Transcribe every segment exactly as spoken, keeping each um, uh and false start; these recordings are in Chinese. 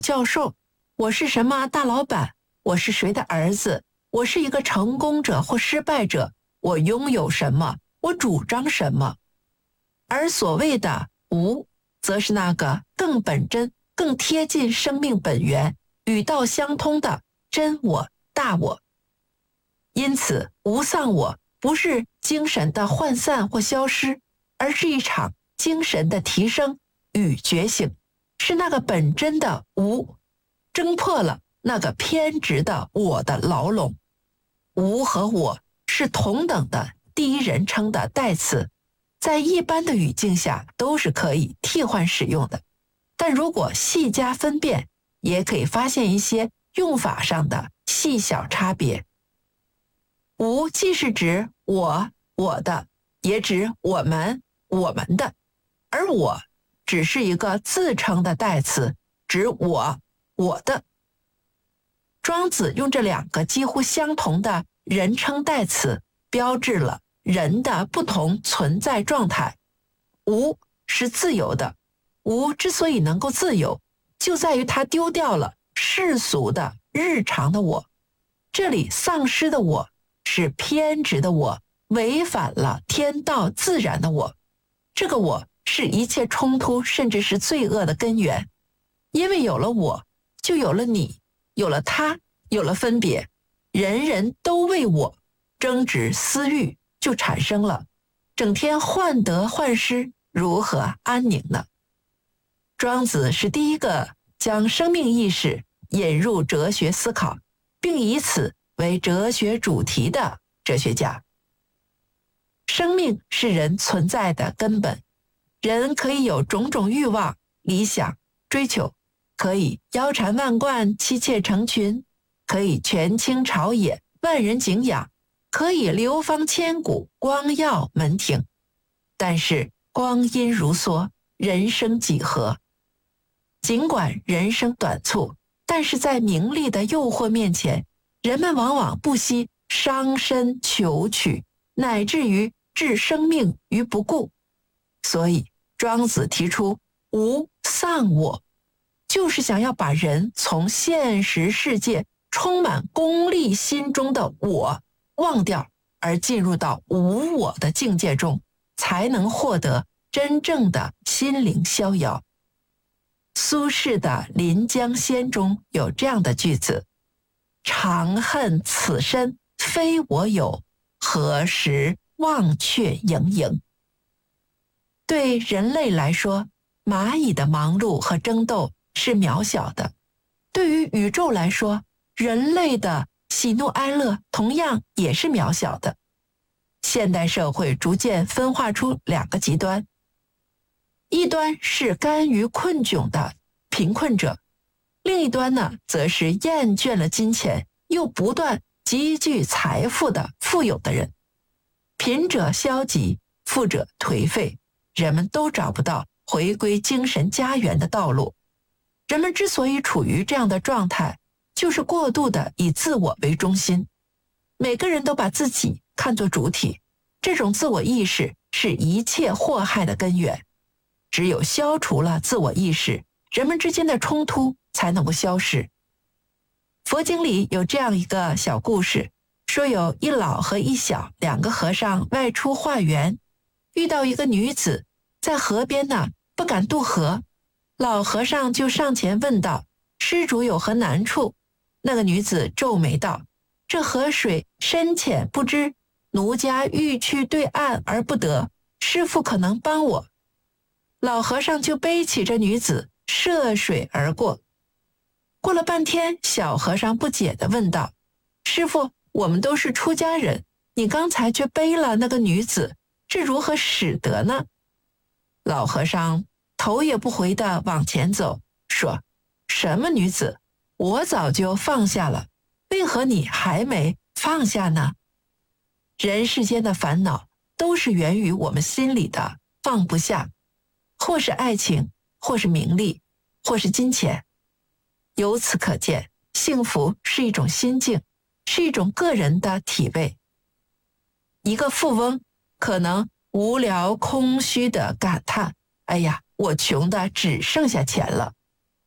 教授，我是什么大老板，我是谁的儿子，我是一个成功者或失败者，我拥有什么，我主张什么。而所谓的无，则是那个更本真、更贴近生命本源、与道相通的真我、大我。因此，无丧我不是精神的涣散或消失，而是一场精神的提升与觉醒，是那个本真的无挣破了那个偏执的我的牢笼。无和我是同等的第一人称的代词，在一般的语境下都是可以替换使用的，但如果细加分辨，也可以发现一些用法上的细小差别。无既是指我、我的，也指我们、我们的，而我只是一个自称的代词，指我、我的。庄子用这两个几乎相同的人称代词，标志了人的不同存在状态。无是自由的，无之所以能够自由，就在于它丢掉了世俗的日常的我。这里丧失的我是偏执的我，违反了天道自然的我。这个我是一切冲突甚至是罪恶的根源，因为有了我，就有了你，有了他，有了分别，人人都为我，争执私欲就产生了，整天患得患失，如何安宁呢？庄子是第一个将生命意识引入哲学思考，并以此为哲学主题的哲学家。生命是人存在的根本，人可以有种种欲望、理想、追求，可以腰缠万贯、妻妾成群，可以权倾朝野、万人敬仰，可以流芳千古、光耀门庭。但是光阴如梭，人生几何？尽管人生短促，但是在名利的诱惑面前，人们往往不惜伤身求取，乃至于置生命于不顾。所以庄子提出无丧我，就是想要把人从现实世界充满功利心中的我忘掉，而进入到无我的境界中，才能获得真正的心灵逍遥。苏轼的《临江仙》中有这样的句子：长恨此身非我有，何时忘却营营。对人类来说，蚂蚁的忙碌和争斗是渺小的；对于宇宙来说，人类的喜怒哀乐同样也是渺小的。现代社会逐渐分化出两个极端，一端是甘于困窘的贫困者，另一端呢，则是厌倦了金钱又不断积聚财富的富有的人。贫者消极，富者颓废，人们都找不到回归精神家园的道路。人们之所以处于这样的状态，就是过度的以自我为中心，每个人都把自己看作主体，这种自我意识是一切祸害的根源。只有消除了自我意识，人们之间的冲突才能够消失。佛经里有这样一个小故事，说有一老和一小两个和尚外出化缘，遇到一个女子在河边呢，不敢渡河。老和尚就上前问道：施主有何难处？那个女子皱眉道：这河水深浅不知，奴家欲去对岸而不得，师父可能帮我。老和尚就背起这女子涉水而过。过了半天，小和尚不解地问道：师父，我们都是出家人，你刚才却背了那个女子，这如何使得呢？老和尚头也不回地往前走，说：什么女子？我早就放下了，为何你还没放下呢？人世间的烦恼都是源于我们心里的放不下，或是爱情，或是名利，或是金钱。由此可见，幸福是一种心境，是一种个人的体味。一个富翁可能无聊空虚地感叹：哎呀，我穷的只剩下钱了。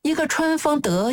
一个春风得